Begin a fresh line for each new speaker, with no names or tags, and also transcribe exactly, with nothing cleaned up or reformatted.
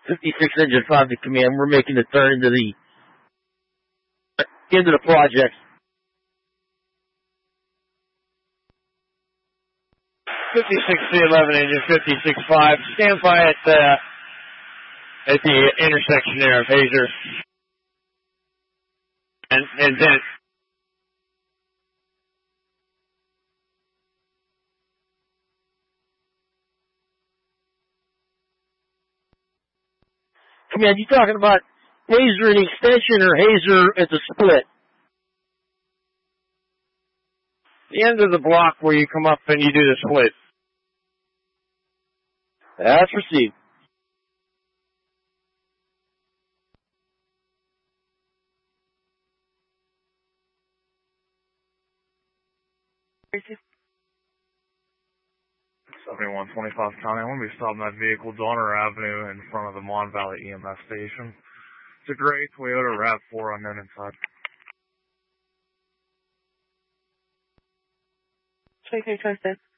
fifty-six Engine five to command. We're making the turn into the into the project.
fifty-six C eleven Engine, fifty-six five. Stand by at, uh, at the intersection there of Hazer and, and Bennett.
Command, you talking about Hazer and extension or Hazer at the split?
The end of the block where you come up and you do the split.
That's received.
seventy-one twenty-five County. I'm going to be stopping that vehicle Donner Avenue in front of the Mon Valley E M S station. It's a gray Toyota RAV four unknown inside.
twenty-three twenty-six.